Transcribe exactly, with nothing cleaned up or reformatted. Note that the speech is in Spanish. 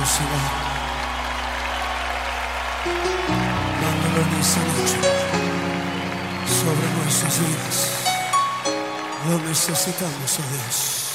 generosidad. Dándolo en esta noche sobre nuestras vidas. Lo necesitamos, oh Dios.